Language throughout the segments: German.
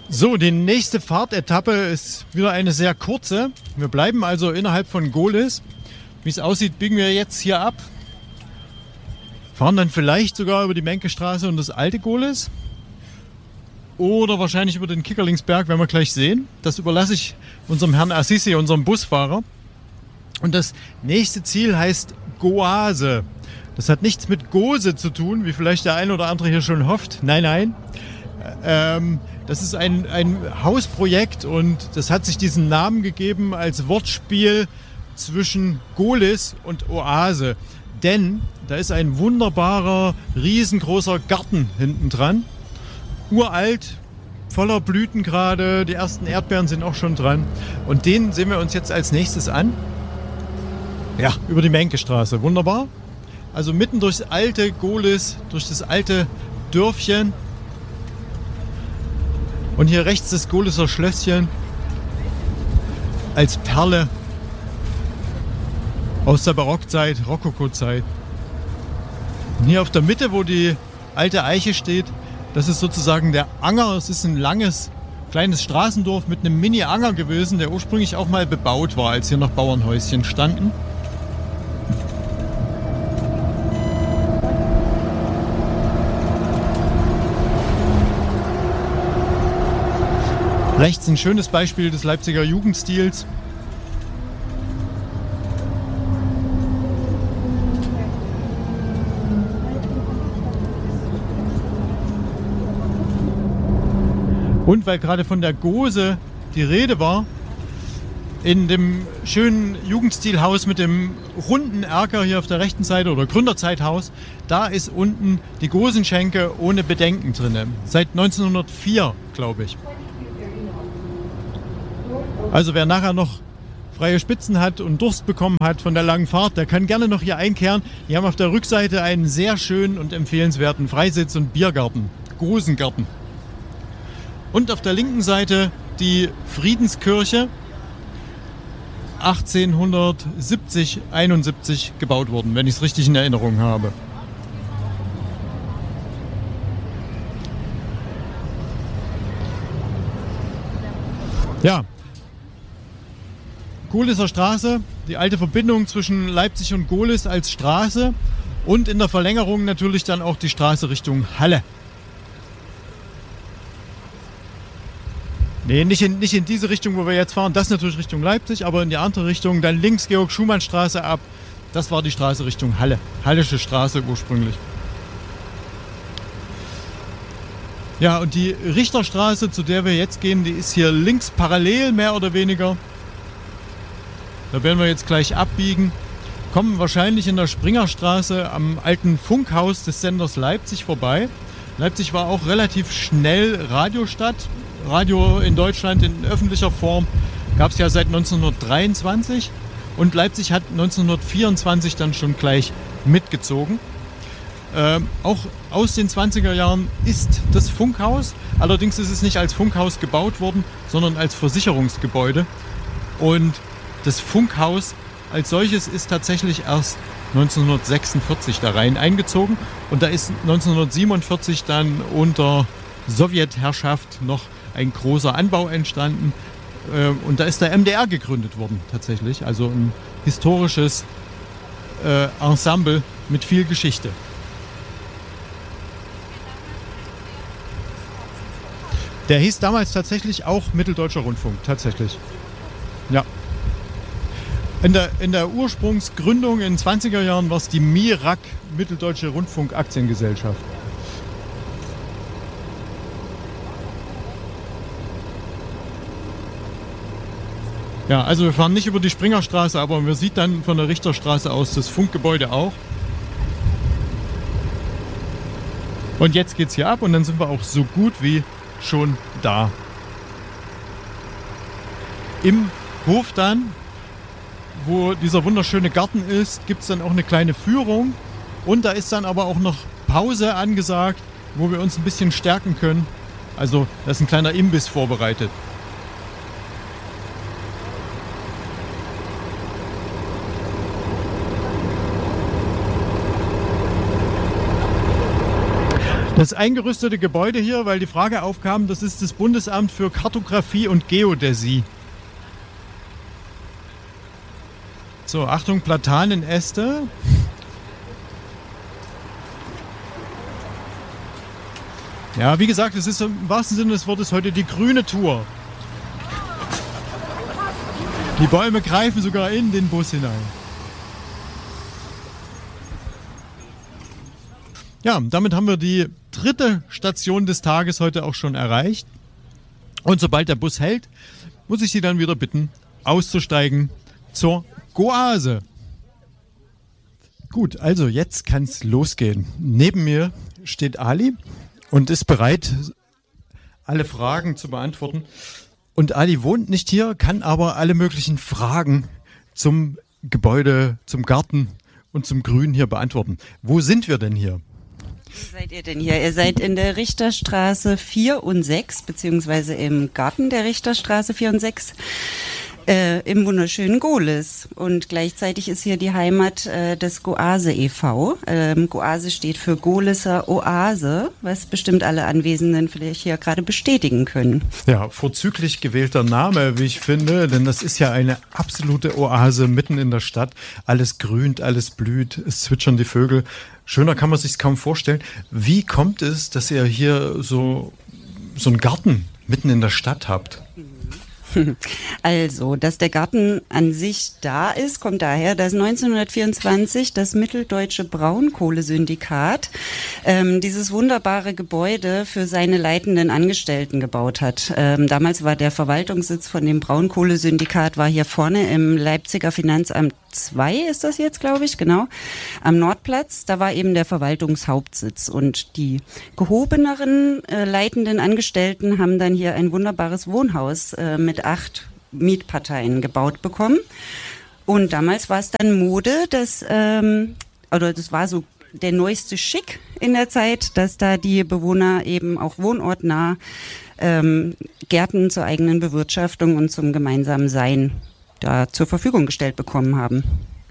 So, die nächste Fahrtetappe ist wieder eine sehr kurze. Wir bleiben also innerhalb von Gohlis. Wie es aussieht, biegen wir jetzt hier ab. Fahren dann vielleicht sogar über die Menkestraße und das alte Gohlis. Oder wahrscheinlich über den Kickerlingsberg, werden wir gleich sehen. Das überlasse ich unserem Herrn Assisi, unserem Busfahrer. Und das nächste Ziel heißt Goase. Das hat nichts mit Gose zu tun, wie vielleicht der ein oder andere hier schon hofft. Nein, nein. Das ist ein Hausprojekt und das hat sich diesen Namen gegeben als Wortspiel zwischen Gohlis und Oase. Denn da ist ein wunderbarer, riesengroßer Garten hinten dran. Uralt, voller Blüten gerade, die ersten Erdbeeren sind auch schon dran. Und den sehen wir uns jetzt als nächstes an. Ja, über die Menkestraße, wunderbar. Also mitten durchs alte Gohlis, durch das alte Dörfchen. Und hier rechts das Gohliser Schlösschen als Perle aus der Barockzeit, Rokokozeit. Und hier auf der Mitte, wo die alte Eiche steht, das ist sozusagen der Anger. Es ist ein langes, kleines Straßendorf mit einem Mini-Anger gewesen, der ursprünglich auch mal bebaut war, als hier noch Bauernhäuschen standen. Rechts ein schönes Beispiel des Leipziger Jugendstils. Und weil gerade von der Gose die Rede war, in dem schönen Jugendstilhaus mit dem runden Erker hier auf der rechten Seite oder Gründerzeithaus, da ist unten die Gosenschenke ohne Bedenken drin. Seit 1904, glaube ich. Also wer nachher noch freie Spitzen hat und Durst bekommen hat von der langen Fahrt, der kann gerne noch hier einkehren. Die haben auf der Rückseite einen sehr schönen und empfehlenswerten Freisitz- und Biergarten, Gosengarten. Und auf der linken Seite die Friedenskirche, 1870, 71 gebaut worden, wenn ich es richtig in Erinnerung habe. Ja, Gohliser Straße, die alte Verbindung zwischen Leipzig und Gohlis als Straße und in der Verlängerung natürlich dann auch die Straße Richtung Halle. Nee, nicht in diese Richtung, wo wir jetzt fahren, das natürlich Richtung Leipzig, aber in die andere Richtung, dann links Georg-Schumann-Straße ab. Das war die Straße Richtung Halle, Hallische Straße ursprünglich. Ja, und die Richterstraße, zu der wir jetzt gehen, die ist hier links parallel, mehr oder weniger. Da werden wir jetzt gleich abbiegen, kommen wahrscheinlich in der Springerstraße am alten Funkhaus des Senders Leipzig vorbei. Leipzig war auch relativ schnell Radiostadt. Radio in Deutschland in öffentlicher Form gab es ja seit 1923 und Leipzig hat 1924 dann schon gleich mitgezogen. Auch aus den 20er Jahren ist das Funkhaus, allerdings ist es nicht als Funkhaus gebaut worden, sondern als Versicherungsgebäude. Und das Funkhaus als solches ist tatsächlich erst 1946 da rein eingezogen und da ist 1947 dann unter Sowjetherrschaft noch ein großer Anbau entstanden und da ist der MDR gegründet worden tatsächlich, also ein historisches Ensemble mit viel Geschichte. Der hieß damals tatsächlich auch Mitteldeutscher Rundfunk, tatsächlich. Ja. In der Ursprungsgründung in den 20er Jahren war es die MIRAG, Mitteldeutsche Rundfunk Aktiengesellschaft. Ja, also wir fahren nicht über die Springerstraße, aber man sieht dann von der Richterstraße aus das Funkgebäude auch. Und jetzt geht's hier ab und dann sind wir auch so gut wie schon da. Im Hof dann, wo dieser wunderschöne Garten ist, gibt es dann auch eine kleine Führung. Und da ist dann aber auch noch Pause angesagt, wo wir uns ein bisschen stärken können. Also da ist ein kleiner Imbiss vorbereitet. Das eingerüstete Gebäude hier, weil die Frage aufkam, das ist das Bundesamt für Kartografie und Geodäsie. So, Achtung, Platanenäste. Ja, wie gesagt, es ist im wahrsten Sinne des Wortes heute die grüne Tour. Die Bäume greifen sogar in den Bus hinein. Ja, damit haben wir die 3. Station des Tages heute auch schon erreicht. Und sobald der Bus hält, muss ich Sie dann wieder bitten, auszusteigen zur Goase. Gut, also jetzt kann es losgehen. Neben mir steht Ali und ist bereit, alle Fragen zu beantworten. Und Ali wohnt nicht hier, kann aber alle möglichen Fragen zum Gebäude, zum Garten und zum Grün hier beantworten. Wo sind wir denn hier? Wo seid ihr denn hier? Ihr seid in der Richterstraße 4 und 6, beziehungsweise im Garten der Richterstraße 4 und 6. Im wunderschönen Gohlis. Und gleichzeitig ist hier die Heimat des Goase e.V. Goase steht für Gohliser Oase, was bestimmt alle Anwesenden vielleicht hier gerade bestätigen können. Ja, vorzüglich gewählter Name, wie ich finde, denn das ist ja eine absolute Oase mitten in der Stadt. Alles grünt, alles blüht, es zwitschern die Vögel. Schöner kann man sich's kaum vorstellen. Wie kommt es, dass ihr hier so einen Garten mitten in der Stadt habt? Also, dass der Garten an sich da ist, kommt daher, dass 1924 das Mitteldeutsche Braunkohlesyndikat dieses wunderbare Gebäude für seine leitenden Angestellten gebaut hat. Damals war der Verwaltungssitz von dem Braunkohlesyndikat war hier vorne im Leipziger Finanzamt 2 ist das jetzt, glaube ich, genau, am Nordplatz. Da war eben der Verwaltungshauptsitz und die gehobeneren leitenden Angestellten haben dann hier ein wunderbares Wohnhaus mit 8 Mietparteien gebaut bekommen. Und damals war es dann Mode, das war so der neueste Schick in der Zeit, dass da die Bewohner eben auch wohnortnah Gärten zur eigenen Bewirtschaftung und zum gemeinsamen Sein da zur Verfügung gestellt bekommen haben.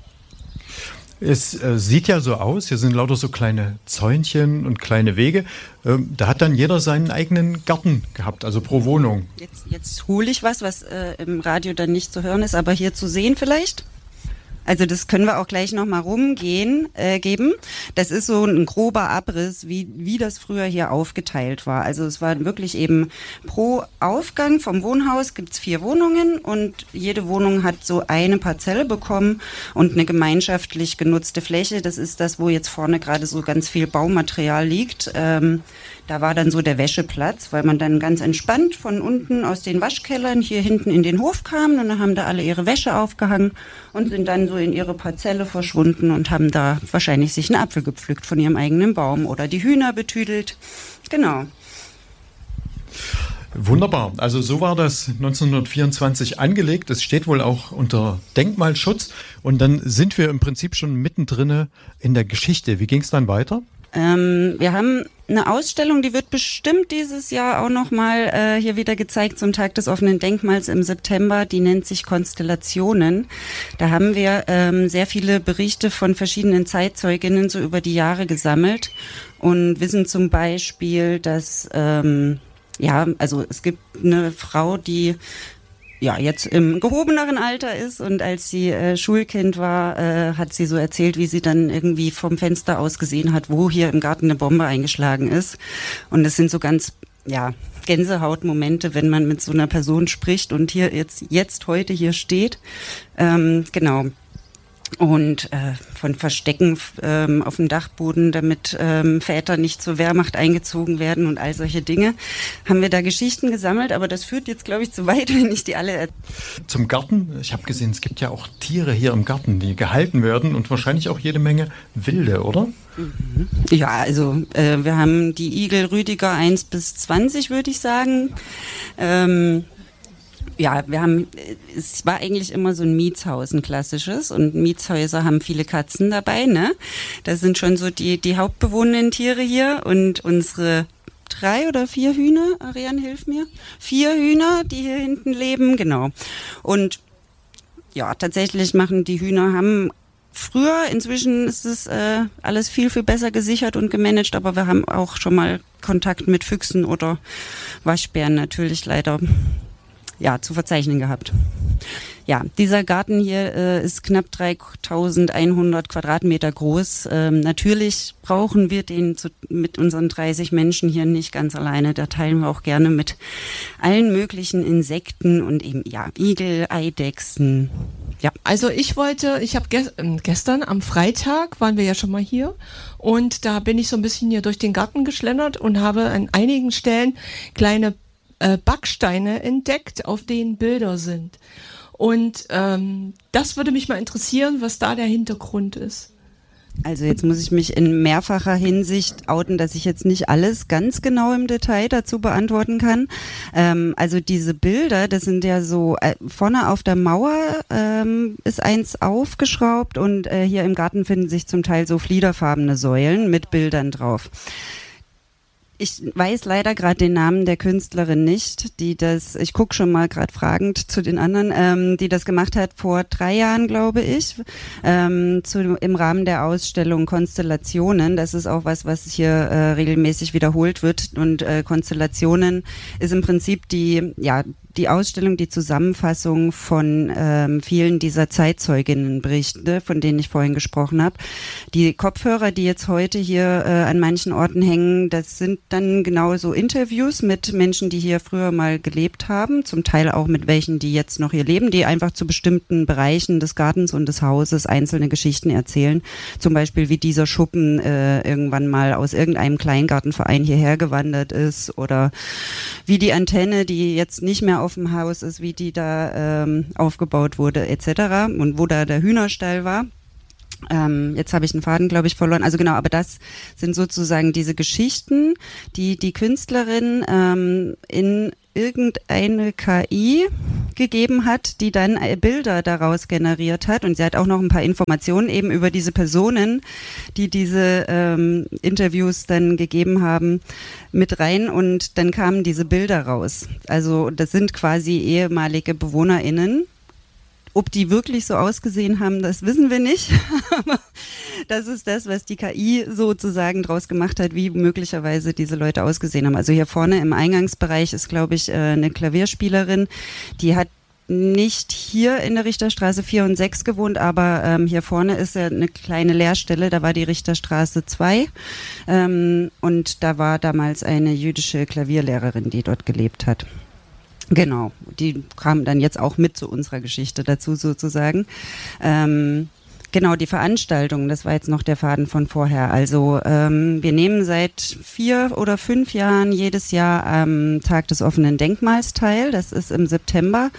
Es sieht ja so aus, hier sind lauter so kleine Zäunchen und kleine Wege. Da hat dann jeder seinen eigenen Garten gehabt, also pro Wohnung. Jetzt hole ich was im Radio dann nicht zu hören ist, aber hier zu sehen vielleicht. Also das können wir auch gleich nochmal geben. Das ist so ein grober Abriss, wie das früher hier aufgeteilt war. Also es war wirklich eben pro Aufgang vom Wohnhaus gibt's 4 Wohnungen und jede Wohnung hat so eine Parzelle bekommen und eine gemeinschaftlich genutzte Fläche. Das ist das, wo jetzt vorne gerade so ganz viel Baumaterial liegt. Da war dann so der Wäscheplatz, weil man dann ganz entspannt von unten aus den Waschkellern hier hinten in den Hof kam und dann haben da alle ihre Wäsche aufgehangen und sind dann so in ihre Parzelle verschwunden und haben da wahrscheinlich sich einen Apfel gepflückt von ihrem eigenen Baum oder die Hühner betüdelt. Genau. Wunderbar. Also so war das 1924 angelegt. Es steht wohl auch unter Denkmalschutz und dann sind wir im Prinzip schon mittendrin in der Geschichte. Wie ging es dann weiter? Wir haben eine Ausstellung, die wird bestimmt dieses Jahr auch nochmal hier wieder gezeigt zum Tag des offenen Denkmals im September. Die nennt sich Konstellationen. Da haben wir sehr viele Berichte von verschiedenen Zeitzeuginnen so über die Jahre gesammelt und wissen zum Beispiel, dass also es gibt eine Frau, die jetzt im gehobeneren Alter ist und als sie Schulkind war, hat sie so erzählt, wie sie dann irgendwie vom Fenster aus gesehen hat, wo hier im Garten eine Bombe eingeschlagen ist. Und das sind so ganz, Gänsehautmomente, wenn man mit so einer Person spricht und hier jetzt heute hier steht. Genau. Und von Verstecken auf dem Dachboden, damit Väter nicht zur Wehrmacht eingezogen werden und all solche Dinge, haben wir da Geschichten gesammelt, aber das führt jetzt, glaube ich, zu weit, wenn ich die alle Zum Garten, ich habe gesehen, es gibt ja auch Tiere hier im Garten, die gehalten werden und wahrscheinlich auch jede Menge Wilde, oder? Ja, also wir haben die Igel Rüdiger 1 bis 20, würde ich sagen. Es war eigentlich immer so ein Mietshaus, ein klassisches. Und Mietshäuser haben viele Katzen dabei, ne? Das sind schon so die hauptbewohnenden Tiere hier. Und unsere 3 oder 4 Hühner, Ariane, hilf mir. 4 Hühner, die hier hinten leben, genau. Und ja, tatsächlich haben früher. Inzwischen ist es alles viel, viel besser gesichert und gemanagt, aber wir haben auch schon mal Kontakt mit Füchsen oder Waschbären natürlich leider zu verzeichnen gehabt. Ja, dieser Garten hier ist knapp 3.100 Quadratmeter groß. Natürlich brauchen wir den mit unseren 30 Menschen hier nicht ganz alleine. Da teilen wir auch gerne mit allen möglichen Insekten und eben Igel, Eidechsen. Ja. Also ich habe gestern am Freitag waren wir ja schon mal hier und da bin ich so ein bisschen hier durch den Garten geschlendert und habe an einigen Stellen kleine Backsteine entdeckt, auf denen Bilder sind. Und das würde mich mal interessieren, was da der Hintergrund ist. Also jetzt muss ich mich in mehrfacher Hinsicht outen, dass ich jetzt nicht alles ganz genau im Detail dazu beantworten kann. Also diese Bilder, das sind ja so, vorne auf der Mauer ist eins aufgeschraubt und hier im Garten finden sich zum Teil so fliederfarbene Säulen mit Bildern drauf. Ich weiß leider gerade den Namen der Künstlerin nicht, ich gucke schon mal gerade fragend zu den anderen, die das gemacht hat vor 3 Jahren, glaube ich, im Rahmen der Ausstellung Konstellationen. Das ist auch was hier regelmäßig wiederholt wird und Konstellationen ist im Prinzip die Ausstellung, die Zusammenfassung von vielen dieser Zeitzeuginnenberichte, von denen ich vorhin gesprochen habe. Die Kopfhörer, die jetzt heute hier an manchen Orten hängen, das sind dann genau so Interviews mit Menschen, die hier früher mal gelebt haben, zum Teil auch mit welchen, die jetzt noch hier leben, die einfach zu bestimmten Bereichen des Gartens und des Hauses einzelne Geschichten erzählen. Zum Beispiel, wie dieser Schuppen irgendwann mal aus irgendeinem Kleingartenverein hierher gewandert ist oder wie die Antenne, die jetzt nicht mehr auf dem Haus ist, wie die da aufgebaut wurde etc. und wo da der Hühnerstall war. Jetzt habe ich den Faden, glaube ich, verloren. Also genau, aber das sind sozusagen diese Geschichten, die die Künstlerin in irgendeine KI gegeben hat, die dann Bilder daraus generiert hat. Und sie hat auch noch ein paar Informationen eben über diese Personen, die diese Interviews dann gegeben haben, mit rein. Und dann kamen diese Bilder raus. Also das sind quasi ehemalige BewohnerInnen. Ob die wirklich so ausgesehen haben, das wissen wir nicht. Aber das ist das, was die KI sozusagen draus gemacht hat, wie möglicherweise diese Leute ausgesehen haben. Also hier vorne im Eingangsbereich ist, glaube ich, eine Klavierspielerin, die hat nicht hier in der Richterstraße 4 und 6 gewohnt, aber hier vorne ist ja eine kleine Leerstelle, da war die Richterstraße 2 und da war damals eine jüdische Klavierlehrerin, die dort gelebt hat. Genau, die kam dann jetzt auch mit zu unserer Geschichte dazu sozusagen. Genau, die Veranstaltung, das war jetzt noch der Faden von vorher. Also wir nehmen seit 4 oder 5 Jahren jedes Jahr am Tag des offenen Denkmals teil. Das ist im September.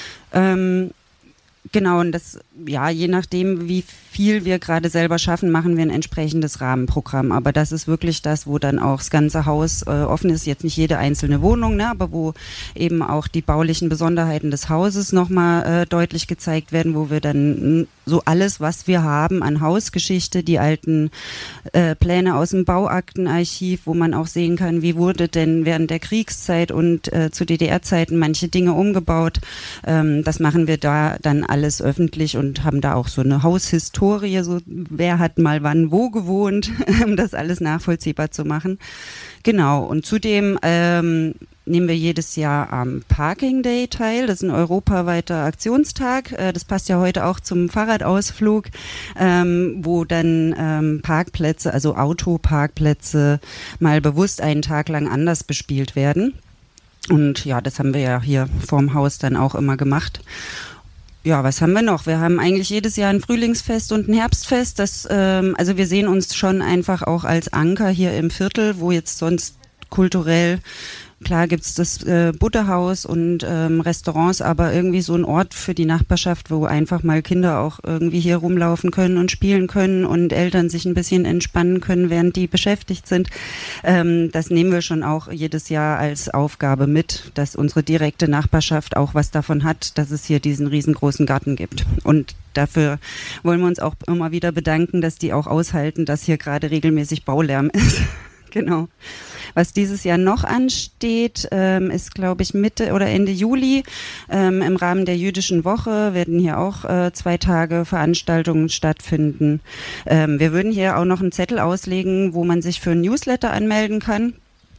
Genau, und das, je nachdem, wie viel wir gerade selber schaffen, machen wir ein entsprechendes Rahmenprogramm. Aber das ist wirklich das, wo dann auch das ganze Haus offen ist. Jetzt nicht jede einzelne Wohnung, ne, aber wo eben auch die baulichen Besonderheiten des Hauses nochmal deutlich gezeigt werden, wo wir dann so alles, was wir haben an Hausgeschichte, die alten Pläne aus dem Bauaktenarchiv, wo man auch sehen kann, wie wurde denn während der Kriegszeit und zu DDR-Zeiten manche Dinge umgebaut. Das machen wir da dann alles öffentlich und haben da auch so eine Haushistorie, so wer hat mal wann wo gewohnt, um das alles nachvollziehbar zu machen. Genau, und zudem nehmen wir jedes Jahr am Parking Day teil. Das ist ein europaweiter Aktionstag. Das passt ja heute auch zum Fahrradausflug, wo dann Parkplätze, also Autoparkplätze, mal bewusst einen Tag lang anders bespielt werden. Und ja, das haben wir ja hier vorm Haus dann auch immer gemacht. Ja, was haben wir noch? Wir haben eigentlich jedes Jahr ein Frühlingsfest und ein Herbstfest. Also wir sehen uns schon einfach auch als Anker hier im Viertel, wo jetzt sonst kulturell, klar gibt's das Butterhaus und Restaurants, aber irgendwie so ein Ort für die Nachbarschaft, wo einfach mal Kinder auch irgendwie hier rumlaufen können und spielen können und Eltern sich ein bisschen entspannen können, während die beschäftigt sind. Das nehmen wir schon auch jedes Jahr als Aufgabe mit, dass unsere direkte Nachbarschaft auch was davon hat, dass es hier diesen riesengroßen Garten gibt. Und dafür wollen wir uns auch immer wieder bedanken, dass die auch aushalten, dass hier gerade regelmäßig Baulärm ist. Genau. Was dieses Jahr noch ansteht, ist, glaube ich, Mitte oder Ende Juli. Im Rahmen der Jüdischen Woche werden hier auch 2 Tage Veranstaltungen stattfinden. Wir würden hier auch noch einen Zettel auslegen, wo man sich für ein Newsletter anmelden kann,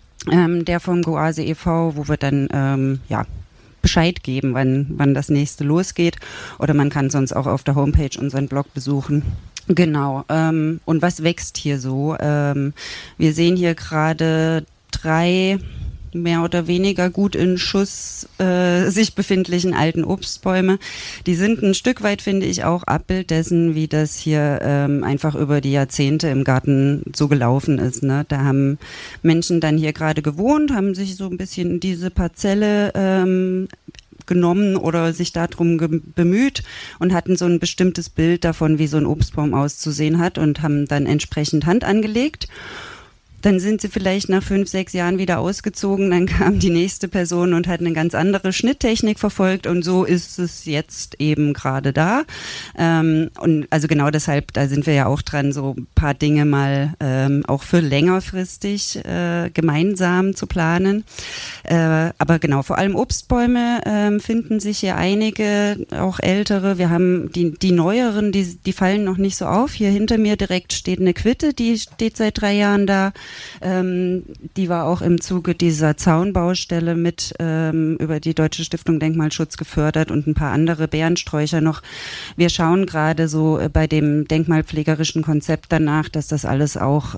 der vom Goase e.V., wo wir dann Bescheid geben, wann das nächste losgeht. Oder man kann sonst auch auf der Homepage unseren Blog besuchen. Genau. Und was wächst hier so? Wir sehen hier gerade 3 mehr oder weniger gut in Schuss sich befindlichen alten Obstbäume. Die sind ein Stück weit, finde ich, auch Abbild dessen, wie das hier einfach über die Jahrzehnte im Garten so gelaufen ist. Ne? Da haben Menschen dann hier gerade gewohnt, haben sich so ein bisschen diese Parzelle genommen oder sich darum bemüht und hatten so ein bestimmtes Bild davon, wie so ein Obstbaum auszusehen hat und haben dann entsprechend Hand angelegt. Dann sind sie vielleicht nach 5, 6 Jahren wieder ausgezogen, dann kam die nächste Person und hat eine ganz andere Schnitttechnik verfolgt und so ist es jetzt eben gerade da. Und also genau deshalb, da sind wir ja auch dran, so ein paar Dinge mal auch für längerfristig gemeinsam zu planen. Aber genau, vor allem Obstbäume finden sich hier einige, auch ältere. Wir haben die neueren, die fallen noch nicht so auf. Hier hinter mir direkt steht eine Quitte, die steht seit 3 Jahren da. Die war auch im Zuge dieser Zaunbaustelle mit über die Deutsche Stiftung Denkmalschutz gefördert und ein paar andere Bärensträucher noch. Wir schauen gerade so bei dem denkmalpflegerischen Konzept danach, dass das alles auch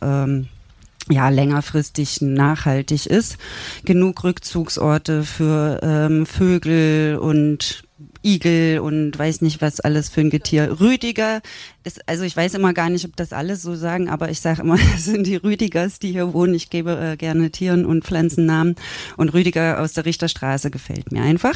längerfristig nachhaltig ist. Genug Rückzugsorte für Vögel und Igel und weiß nicht, was alles für ein Getier. Rüdiger, also ich weiß immer gar nicht, ob das alles so sagen, aber ich sage immer, das sind die Rüdigers, die hier wohnen. Ich gebe gerne Tieren und Pflanzen Namen und Rüdiger aus der Richterstraße gefällt mir einfach.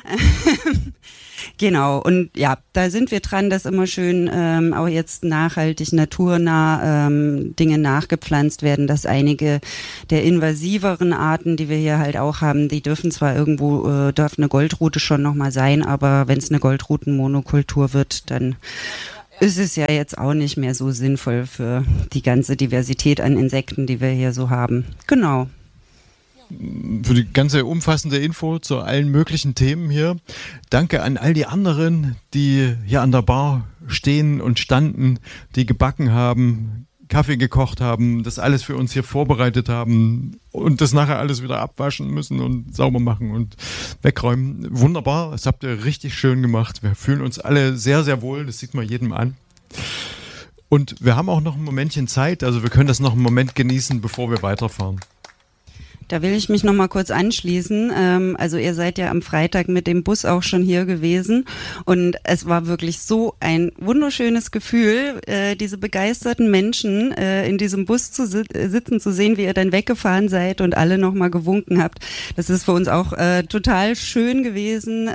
Genau, und ja, da sind wir dran, dass immer schön auch jetzt nachhaltig, naturnah Dinge nachgepflanzt werden, dass einige der invasiveren Arten, die wir hier halt auch haben, die dürfen zwar irgendwo, darf eine Goldrute schon nochmal sein, aber wenn es eine Goldrutenmonokultur wird, dann ist es ja jetzt auch nicht mehr so sinnvoll für die ganze Diversität an Insekten, die wir hier so haben. Genau. Für die ganze umfassende Info zu allen möglichen Themen hier. Danke an all die anderen, die hier an der Bar stehen und standen, die gebacken haben, Kaffee gekocht haben, das alles für uns hier vorbereitet haben und das nachher alles wieder abwaschen müssen und sauber machen und wegräumen. Wunderbar, das habt ihr richtig schön gemacht. Wir fühlen uns alle sehr, sehr wohl, das sieht man jedem an. Und wir haben auch noch ein Momentchen Zeit, also wir können das noch einen Moment genießen, bevor wir weiterfahren. Da will ich mich noch mal kurz anschließen. Also ihr seid ja am Freitag mit dem Bus auch schon hier gewesen und es war wirklich so ein wunderschönes Gefühl, diese begeisterten Menschen in diesem Bus zu sitzen, zu sehen, wie ihr dann weggefahren seid und alle noch mal gewunken habt. Das ist für uns auch total schön gewesen.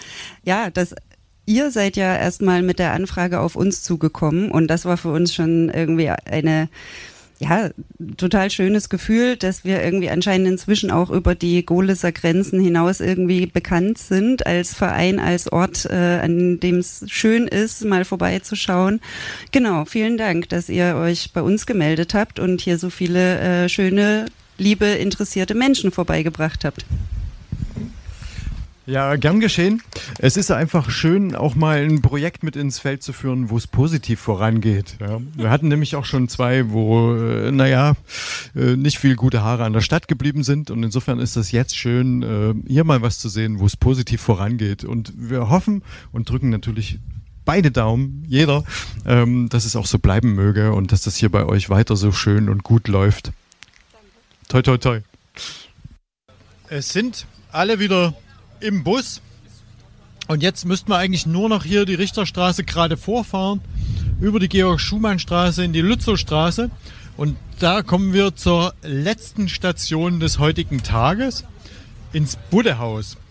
Ihr seid ja erstmal mit der Anfrage auf uns zugekommen und das war für uns schon irgendwie eine total schönes Gefühl, dass wir irgendwie anscheinend inzwischen auch über die Gohlisser Grenzen hinaus irgendwie bekannt sind als Verein, als Ort, an dem es schön ist, mal vorbeizuschauen. Genau, vielen Dank, dass ihr euch bei uns gemeldet habt und hier so viele schöne, liebe, interessierte Menschen vorbeigebracht habt. Ja, gern geschehen. Es ist einfach schön, auch mal ein Projekt mit ins Feld zu führen, wo es positiv vorangeht. Ja. Wir hatten nämlich auch schon 2, wo, nicht viel gute Haare an der Stadt geblieben sind. Und insofern ist das jetzt schön, hier mal was zu sehen, wo es positiv vorangeht. Und wir hoffen und drücken natürlich beide Daumen, jeder, dass es auch so bleiben möge und dass das hier bei euch weiter so schön und gut läuft. Toi, toi, toi. Es sind alle wieder im Bus und jetzt müssten wir eigentlich nur noch hier die Richterstraße gerade vorfahren, über die Georg-Schumann-Straße in die Lützowstraße und da kommen wir zur letzten Station des heutigen Tages, ins Buddehaus.